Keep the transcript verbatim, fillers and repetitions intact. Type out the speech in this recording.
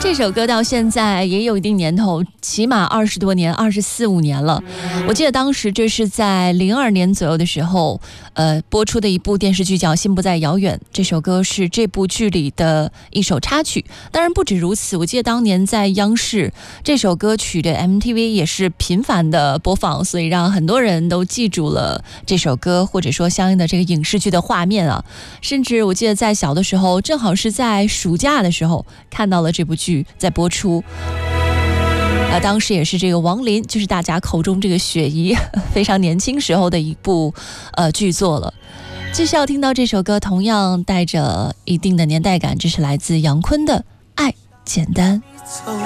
这首歌到现在也有一定年头，起码二十多年，二十四五年了。我记得当时这是在零二年左右的时候，呃，播出的一部电视剧叫《心不在遥远》。这首歌是这部剧里的一首插曲。当然不止如此，我记得当年在央视，这首歌曲的 M T V 也是频繁的播放，所以让很多人都记住了这首歌，或者说相应的这个影视剧的画面啊。甚至我记得在小的时候，正好是在暑假的时候看到了这部剧在播出。呃，当时也是这个王林，就是大家口中这个雪姨，非常年轻时候的一部呃剧作了。继续要听到这首歌，同样带着一定的年代感，这是来自杨坤的《爱简单》。